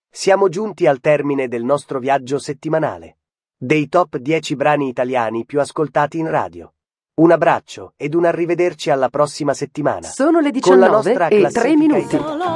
Siamo giunti al termine del nostro viaggio settimanale. Dei top 10 brani italiani più ascoltati in radio. Un abbraccio ed un arrivederci alla prossima settimana. Sono le Con la 19 nostra e 3 classifica minuti.